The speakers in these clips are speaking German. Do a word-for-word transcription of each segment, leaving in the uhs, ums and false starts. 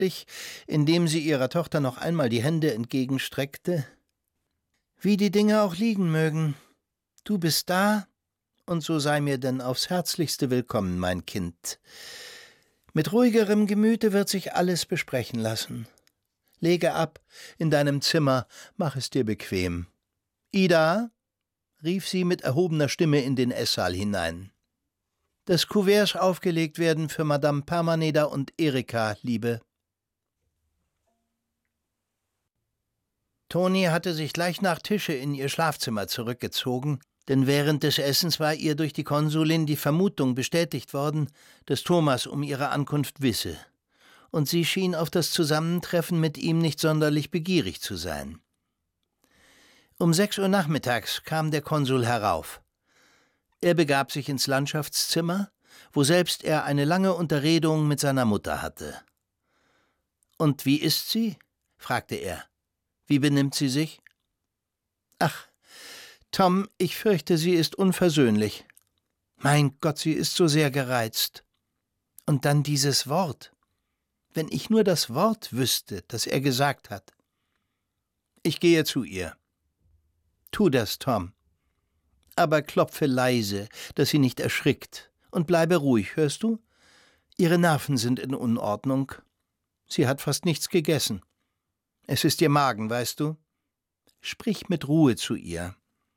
zärtlich, indem sie ihrer Tochter noch einmal die Hände entgegenstreckte. »Wie die Dinge auch liegen mögen, du bist da, und so sei mir denn aufs Herzlichste willkommen, mein Kind. Mit ruhigerem Gemüte wird sich alles besprechen lassen. Lege ab in deinem Zimmer, mach es dir bequem. Ida«, rief sie mit erhobener Stimme in den Esssaal hinein. »Das Kuvert aufgelegt werden für Madame Parmaneder und Erika, Liebe.« Toni hatte sich gleich nach Tische in ihr Schlafzimmer zurückgezogen, denn während des Essens war ihr durch die Konsulin die Vermutung bestätigt worden, dass Thomas um ihre Ankunft wisse, und sie schien auf das Zusammentreffen mit ihm nicht sonderlich begierig zu sein. Um sechs Uhr nachmittags kam der Konsul herauf. Er begab sich ins Landschaftszimmer, woselbst er eine lange Unterredung mit seiner Mutter hatte. »Und wie ist sie?« fragte er. »Wie benimmt sie sich?« »Ach, Tom, ich fürchte, sie ist unversöhnlich. Mein Gott, sie ist so sehr gereizt. Und dann dieses Wort. Wenn ich nur das Wort wüsste, das er gesagt hat. Ich gehe zu ihr.« »Tu das, Tom. Aber klopfe leise, dass sie nicht erschrickt. Und bleibe ruhig, hörst du? Ihre Nerven sind in Unordnung. Sie hat fast nichts gegessen. Es ist ihr Magen, weißt du? Sprich mit Ruhe zu ihr.«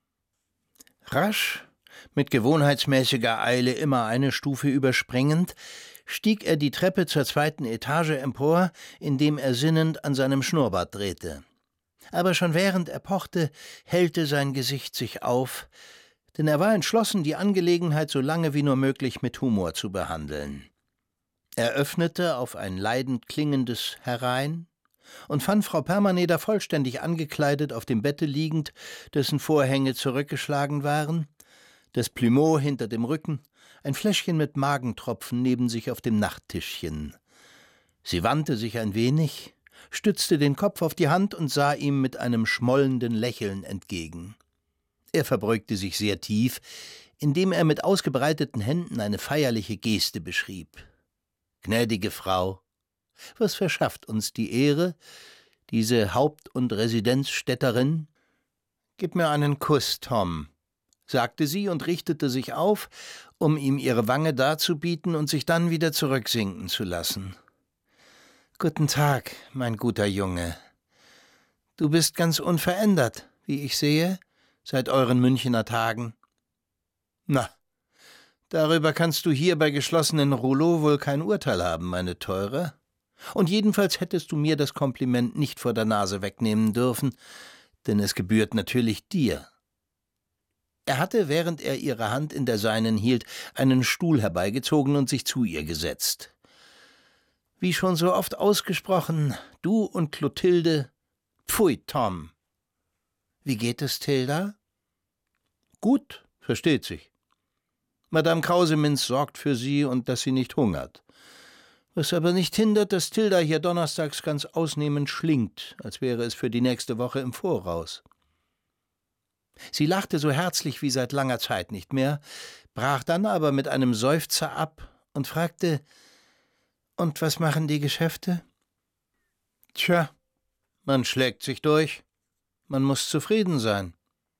Rasch, mit gewohnheitsmäßiger Eile immer eine Stufe überspringend, stieg er die Treppe zur zweiten Etage empor, indem er sinnend an seinem Schnurrbart drehte. Aber schon während er pochte, hellte sein Gesicht sich auf, denn er war entschlossen, die Angelegenheit so lange wie nur möglich mit Humor zu behandeln. Er öffnete auf ein leidend klingendes Herein und fand Frau Parmaneder vollständig angekleidet auf dem Bette liegend, dessen Vorhänge zurückgeschlagen waren, das Plumeau hinter dem Rücken, ein Fläschchen mit Magentropfen neben sich auf dem Nachttischchen. Sie wandte sich ein wenig, stützte den Kopf auf die Hand und sah ihm mit einem schmollenden Lächeln entgegen. Er verbeugte sich sehr tief, indem er mit ausgebreiteten Händen eine feierliche Geste beschrieb. »Gnädige Frau, was verschafft uns die Ehre, diese Haupt- und Residenzstädterin?« »Gib mir einen Kuss, Tom«, sagte sie und richtete sich auf, um ihm ihre Wange darzubieten und sich dann wieder zurücksinken zu lassen. »Guten Tag, mein guter Junge. Du bist ganz unverändert, wie ich sehe, seit euren Münchener Tagen. Na, darüber kannst du hier bei geschlossenen Rouleaux wohl kein Urteil haben, meine Teure. Und jedenfalls hättest du mir das Kompliment nicht vor der Nase wegnehmen dürfen, denn es gebührt natürlich dir.« Er hatte, während er ihre Hand in der seinen hielt, einen Stuhl herbeigezogen und sich zu ihr gesetzt. »Wie schon so oft ausgesprochen, du und Clotilde, pfui, Tom. Wie geht es, Tilda?« »Gut, versteht sich. Madame Krausemintz sorgt für sie und dass sie nicht hungert. Was aber nicht hindert, dass Tilda hier donnerstags ganz ausnehmend schlingt, als wäre es für die nächste Woche im Voraus.« Sie lachte so herzlich wie seit langer Zeit nicht mehr, brach dann aber mit einem Seufzer ab und fragte, »Und was machen die Geschäfte?« »Tja, man schlägt sich durch. Man muss zufrieden sein.«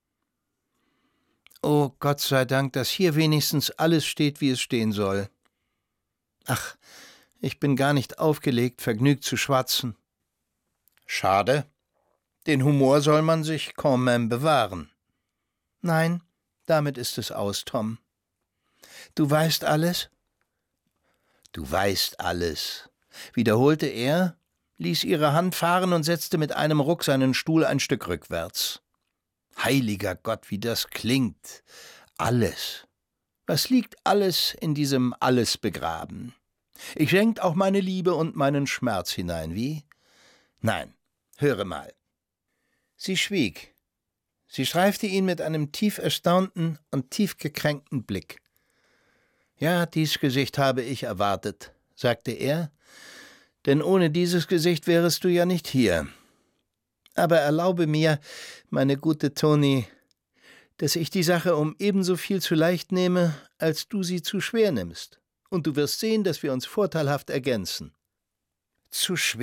»Oh, Gott sei Dank, dass hier wenigstens alles steht, wie es stehen soll. Ach, ich bin gar nicht aufgelegt, vergnügt zu schwatzen.« »Schade. Den Humor soll man sich quand même bewahren.« »Nein, damit ist es aus, Tom. Du weißt alles?« »Du weißt alles«, wiederholte er, ließ ihre Hand fahren und setzte mit einem Ruck seinen Stuhl ein Stück rückwärts. »Heiliger Gott, wie das klingt! Alles! Was liegt alles in diesem Alles begraben? Ich schenk auch meine Liebe und meinen Schmerz hinein, wie? Nein, höre mal.« Sie schwieg. Sie streifte ihn mit einem tief erstaunten und tief gekränkten Blick. »Ja, dies Gesicht habe ich erwartet«, sagte er, »denn ohne dieses Gesicht wärest du ja nicht hier. Aber erlaube mir, meine gute Toni, dass ich die Sache um ebenso viel zu leicht nehme, als du sie zu schwer nimmst, und du wirst sehen, dass wir uns vorteilhaft ergänzen.« zu schwer